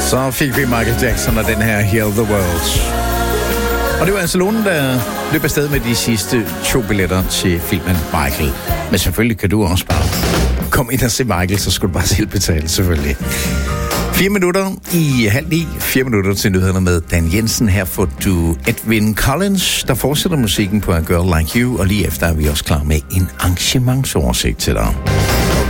Så fik vi Michael Jackson og den her Heal the World. Og det var altså Lone, der løb afsted med de sidste 2 billetter til filmen Michael. Men selvfølgelig kan du også bare komme ind og se Michael, så skulle du bare selv betale, selvfølgelig. 4 minutter i 8:30. 4 minutter til nyhederne med Dan Jensen. Her får du Edwyn Collins, der fortsætter musikken på A Girl Like You. Og lige efter er vi også klar med en arrangementsoversigt til dig.